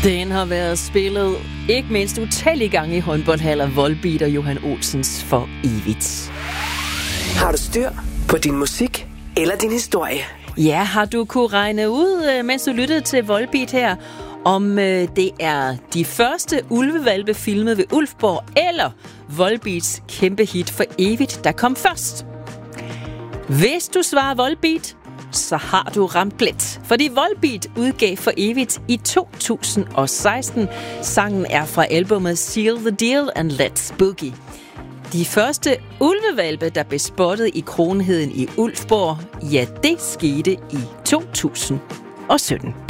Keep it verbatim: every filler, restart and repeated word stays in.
Den har været spillet ikke mindst utallige gange i håndboldhaller, Volbeat og Johan Olsens For Evigt. Har du styr på din musik eller din historie? Ja, har du kunne regne ud, mens du lyttede til Volbeat her, om øh, det er de første ulvevalpe filmet ved Ulfborg, eller Volbeats kæmpe hit For Evigt, der kom først? Hvis du svarer Volbeat, så har du ramt plet. Fordi Volbeat udgav For Evigt i to tusind og seksten. Sangen er fra albumet Seal the Deal and Let's Boogie. De første ulvevalpe, der blev spottet i Kronheden i Ulfborg, ja, det skete i to tusind og sytten.